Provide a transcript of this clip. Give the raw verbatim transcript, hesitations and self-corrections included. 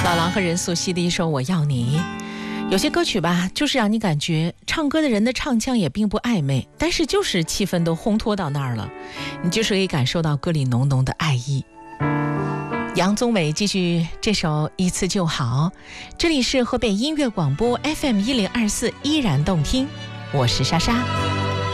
老狼和任素汐的一首《我要你》。有些歌曲吧，就是让你感觉唱歌的人的唱腔也并不暧昧，但是就是气氛都烘托到那儿了，你就是可以感受到歌里浓浓的爱意。杨宗纬继续这首《一次就好》，这里是河北音乐广播 F M 一零二四，依然动听，我是莎莎。